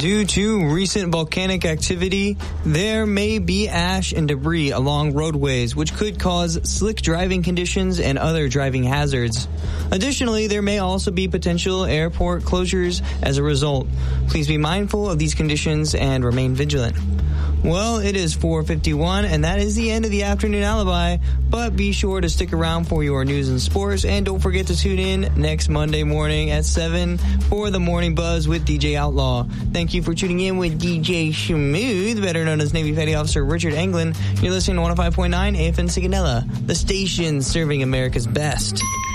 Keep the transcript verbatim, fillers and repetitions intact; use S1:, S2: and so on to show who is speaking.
S1: Due to recent volcanic activity, there may be ash and debris along roadways, which could cause slick driving conditions and other driving hazards. Additionally, there may also be potential airport closures as a result. Please be mindful of these conditions and remain vigilant. Well, it is four fifty-one, and that is the end of the Afternoon Alibi. But be sure to stick around for your news and sports, and don't forget to tune in next Monday morning at seven for the Morning Buzz with D J Outlaw. Thank you for tuning in with D J Schmooth, better known as Navy Petty Officer Richard Englund. You're listening to one oh five point nine A F M Sigonella, the station serving America's best.